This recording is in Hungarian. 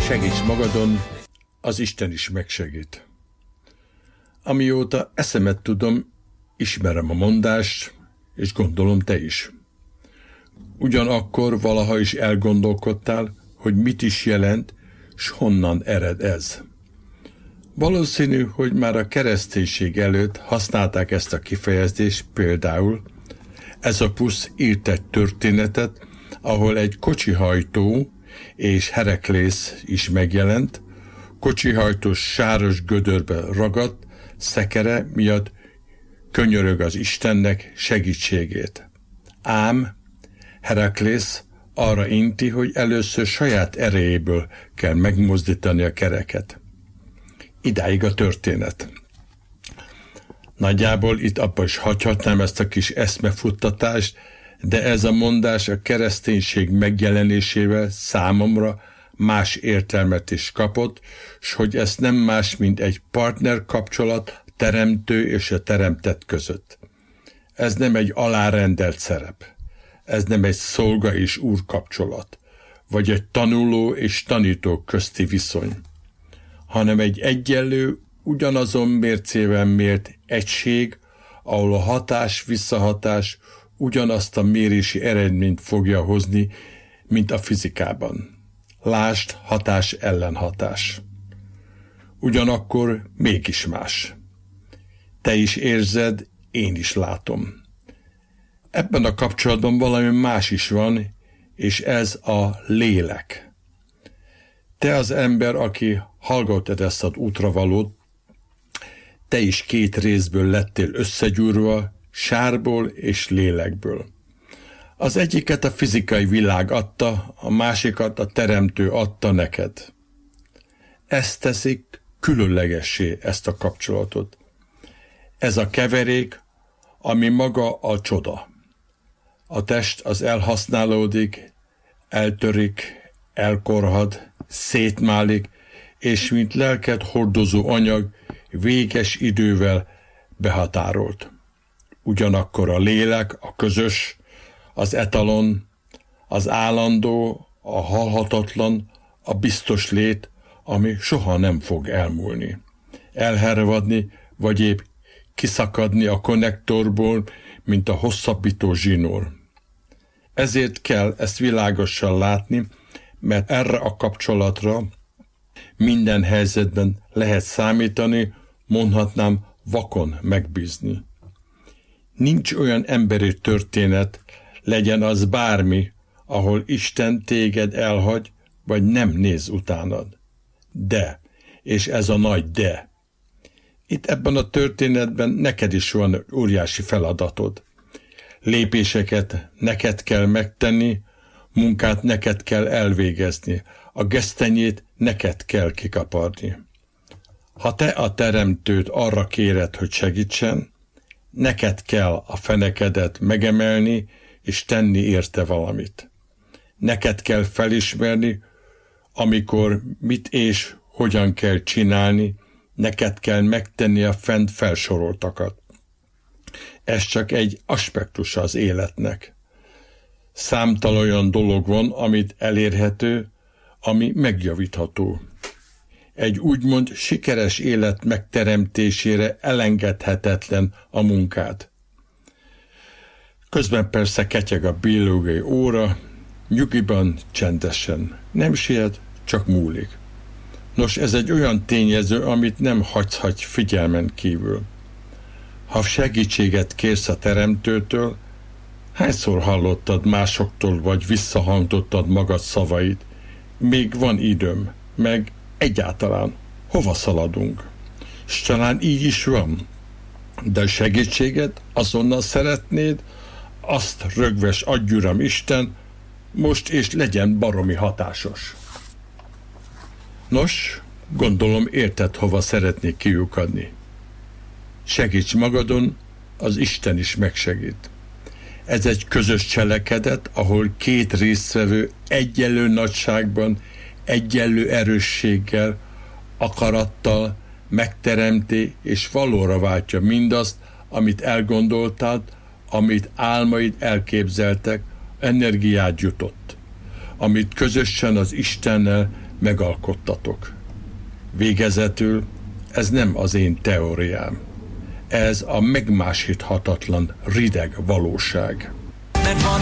Segíts magadon, az Isten is megsegít. Amióta eszemet tudom, ismerem a mondást, és gondolom te is. Ugyanakkor valaha is elgondolkodtál, hogy mit is jelent, s honnan ered ez. Valószínű, hogy már a kereszténység előtt használták ezt a kifejezést, például Ezopusz írt egy történetet, ahol egy kocsihajtó és Heraklész is megjelent, kocsihajtós sáros gödörbe ragadt, szekere miatt könyörög az Istennek segítségét. Ám Heraklész arra inti, hogy először saját erejéből kell megmozdítani a kereket. Idáig a történet. Nagyjából itt abba is hagyhatnám ezt a kis eszmefuttatást, de ez a mondás a kereszténység megjelenésével számomra más értelmet is kapott, s hogy ez nem más, mint egy partner kapcsolat a teremtő és a teremtett között. Ez nem egy alárendelt szerep. Ez nem egy szolga és úr kapcsolat, vagy egy tanuló és tanító közti viszony, hanem egy egyenlő, ugyanazon mércével mért egység, ahol a hatás-visszahatás ugyanazt a mérési eredményt fogja hozni, mint a fizikában. Lásd, hatás-ellenhatás. Ugyanakkor mégis más. Te is érzed, én is látom. Ebben a kapcsolatban valami más is van, és ez a lélek. Te az ember, aki hallgatod ezt az útravalót, te is két részből lettél összegyúrva, sárból és lélekből. Az egyiket a fizikai világ adta, a másikat a teremtő adta neked. Ez teszik különlegessé ezt a kapcsolatot. Ez a keverék, ami maga a csoda. A test az elhasználódik, eltörik, elkorhad, szétmálik, és mint lelket hordozó anyag véges idővel behatárolt. Ugyanakkor a lélek, a közös, az etalon, az állandó, a halhatatlan, a biztos lét, ami soha nem fog elmúlni, elhervadni, vagy épp kiszakadni a konnektorból, mint a hosszabbító zsinór. Ezért kell ezt világosan látni, mert erre a kapcsolatra minden helyzetben lehet számítani, mondhatnám vakon megbízni. Nincs olyan emberi történet, legyen az bármi, ahol Isten téged elhagy, vagy nem néz utánad. De, és ez a nagy de. Itt ebben a történetben neked is van óriási feladatod. Lépéseket neked kell megtenni, munkát neked kell elvégezni, a gesztenyét neked kell kikaparni. Ha te a teremtőt arra kéred, hogy segítsen, neked kell a fenekedet megemelni, és tenni érte valamit. Neked kell felismerni, amikor mit és hogyan kell csinálni, neked kell megtenni a fent felsoroltakat. Ez csak egy aspektus az életnek. Számtalan olyan dolog van, amit elérhető, ami megjavítható. Egy úgymond sikeres élet megteremtésére elengedhetetlen a munkát. Közben persze ketyeg a biológiai óra, nyugiban, csendesen. Nem siet, csak múlik. Nos, ez egy olyan tényező, amit nem hagyhatsz figyelmen kívül. Ha segítséget kérsz a teremtőtől, hányszor hallottad másoktól, vagy visszahangtottad magad szavait? Még van időm, meg egyáltalán hova szaladunk? S talán így is van. De a segítséget azonnal szeretnéd, azt rögves adj Uram Isten, most és legyen baromi hatásos. Nos, gondolom érted, hova szeretnék kiukadni. Segíts magadon, az Isten is megsegít. Ez egy közös cselekedet, ahol két résztvevő egyenlő nagyságban, egyenlő erősséggel, akarattal megteremti és valóra váltja mindazt, amit elgondoltad, amit álmaid elképzeltek, energiát jutott. amit közösen az Istennel megalkottatok. Végezetül ez nem az én teóriám. Ez a megmásíthatatlan rideg valóság. Mert van